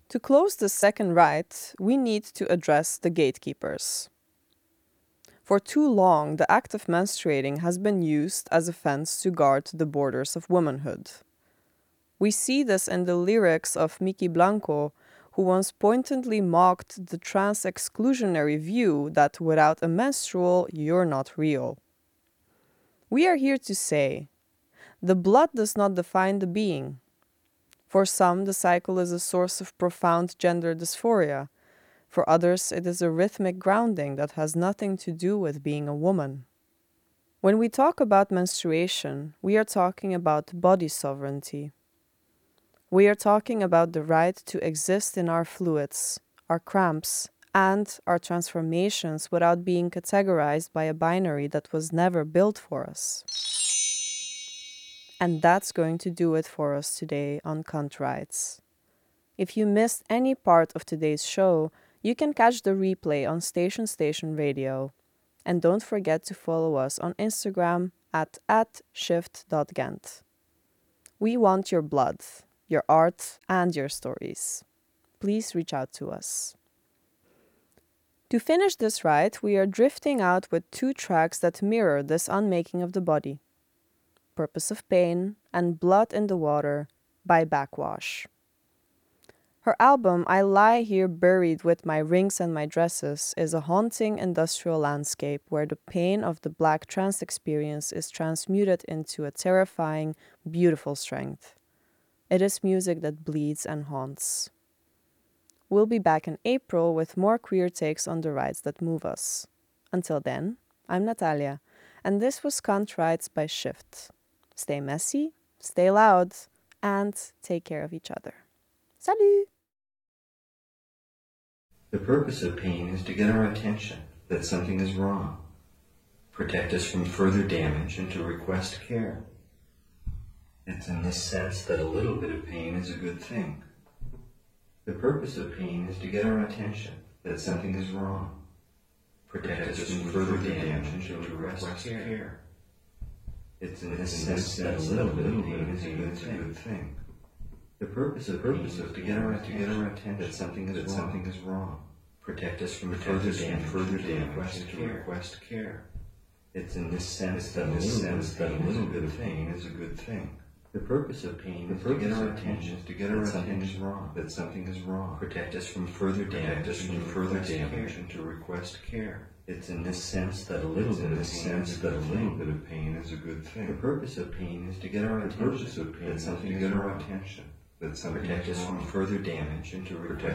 To close the second rite, we need to address the gatekeepers. For too long, the act of menstruating has been used as a fence to guard the borders of womanhood. We see this in the lyrics of Miki Blanco, who once pointedly mocked the trans exclusionary view that without a menstrual, you're not real. We are here to say, the blood does not define the being. For some, the cycle is a source of profound gender dysphoria. For others, it is a rhythmic grounding that has nothing to do with being a woman. When we talk about menstruation, we are talking about body sovereignty. We are talking about the right to exist in our fluids, our cramps, and our transformations without being categorized by a binary that was never built for us. And that's going to do it for us today on Cunt Rights. If you missed any part of today's show, you can catch the replay on Station Radio. And don't forget to follow us on Instagram at @shift.ghent. We want your blood, your art, and your stories. Please reach out to us. To finish this ride, we are drifting out with 2 tracks that mirror this unmaking of the body. Purpose of Pain and Blood in the Water by Backwash. Her album I Lie Here Buried with My Rings and My Dresses is a haunting industrial landscape where the pain of the Black trans experience is transmuted into a terrifying, beautiful strength. It is music that bleeds and haunts. We'll be back in April with more queer takes on the rights that move us. Until then, I'm Natalia, and this was Cunt Rights by Shift. Stay messy, stay loud, and take care of each other. Salut! The purpose of pain is to get our attention that something is wrong, protect us from further damage, and to request care. It's in this sense that a little bit of pain is a good thing. The purpose of pain is to get our attention that something is wrong, protect us from further damage, and to request care. It's in this sense that a little bit of pain is a good thing. The purpose of pain is to get our attention that something is wrong, protect us from further damage, and to request care. It's in this sense that a little bit of pain is a good thing. The purpose of pain is to get our attention that something is wrong, protect us from further damage, and to request care. It's in this sense that a little bit of pain is a good thing. The purpose of pain is to get our attention that something is wrong, protect us from further damage, and to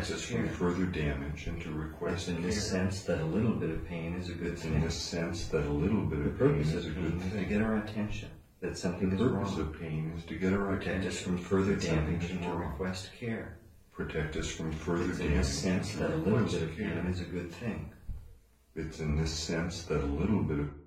request care. In this sense that a little bit of pain is a good thing. The purpose of pain is to get our attention that something is wrong. The purpose of pain is to get our attention. Protect us from further damage and to request care. Protect us from further damage. In this sense that a little bit of pain is a good thing. It's in this sense that a little bit of